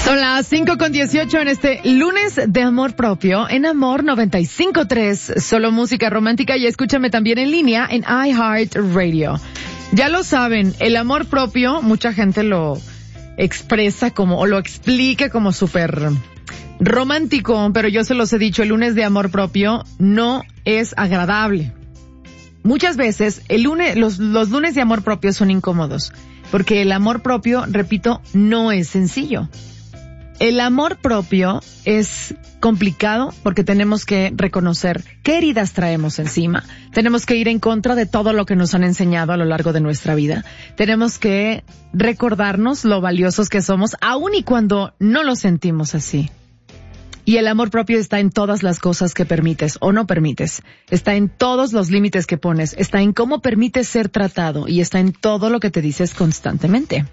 Son las 5:18 en este lunes de amor propio en Amor 95.3, solo música romántica, y escúchame también en línea en iHeartRadio. Ya lo saben, el amor propio, mucha gente lo expresa como, o lo explica como súper romántico, pero yo se los he dicho, el lunes de amor propio no es agradable. Muchas veces los lunes de amor propio son incómodos, porque el amor propio, repito, no es sencillo. El amor propio es complicado porque tenemos que reconocer qué heridas traemos encima. Tenemos que ir en contra de todo lo que nos han enseñado a lo largo de nuestra vida. Tenemos que recordarnos lo valiosos que somos, aun y cuando no lo sentimos así. Y el amor propio está en todas las cosas que permites o no permites. Está en todos los límites que pones. Está en cómo permites ser tratado. Y está en todo lo que te dices constantemente.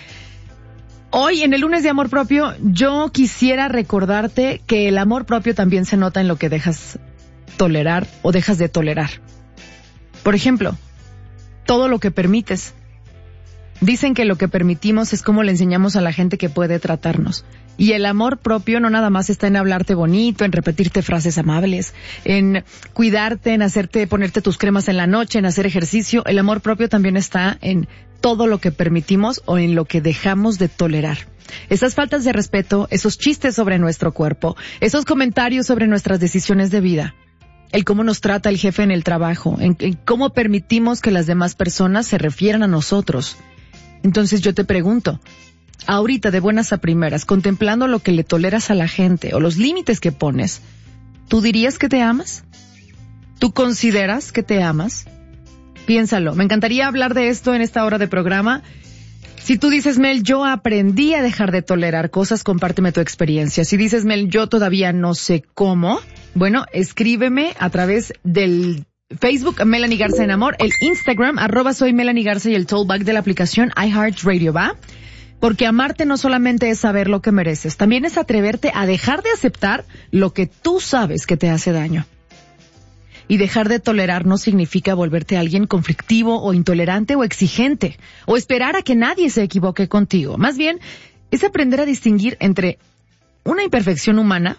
Hoy, en el lunes de amor propio, yo quisiera recordarte que el amor propio también se nota en lo que dejas tolerar o dejas de tolerar. Por ejemplo, todo lo que permites. Dicen que lo que permitimos es como le enseñamos a la gente que puede tratarnos. Y el amor propio no nada más está en hablarte bonito, en repetirte frases amables, en cuidarte, en ponerte tus cremas en la noche, en hacer ejercicio. El amor propio también está en todo lo que permitimos o en lo que dejamos de tolerar. Esas faltas de respeto, esos chistes sobre nuestro cuerpo, esos comentarios sobre nuestras decisiones de vida, el cómo nos trata el jefe en el trabajo, en cómo permitimos que las demás personas se refieran a nosotros. Entonces yo te pregunto, ahorita de buenas a primeras, contemplando lo que le toleras a la gente o los límites que pones, ¿tú dirías que te amas? ¿Tú consideras que te amas? Piénsalo. Me encantaría hablar de esto en esta hora de programa. Si tú dices, Mel, yo aprendí a dejar de tolerar cosas, compárteme tu experiencia. Si dices, Mel, yo todavía no sé cómo, bueno, escríbeme a través del Facebook, Melanie Garza en Amor, el Instagram, @soy Melanie Garza, y el tollback de la aplicación iHeartRadio, ¿va? Porque amarte no solamente es saber lo que mereces, también es atreverte a dejar de aceptar lo que tú sabes que te hace daño. Y dejar de tolerar no significa volverte alguien conflictivo o intolerante o exigente, o esperar a que nadie se equivoque contigo. Más bien, es aprender a distinguir entre una imperfección humana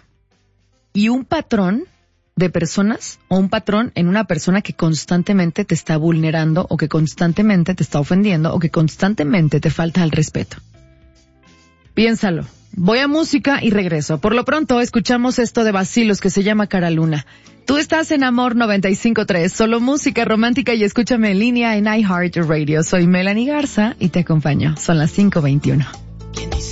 y un patrón de personas, o un patrón en una persona que constantemente te está vulnerando, o que constantemente te está ofendiendo, o que constantemente te falta el respeto. Piénsalo. Voy a música y regreso. Por lo pronto, escuchamos esto de Bacilos que se llama Cara Luna. Tú estás en Amor 95.3, solo música romántica, y escúchame en línea en iHeartRadio. Soy Melanie Garza y te acompaño. Son las 5:21.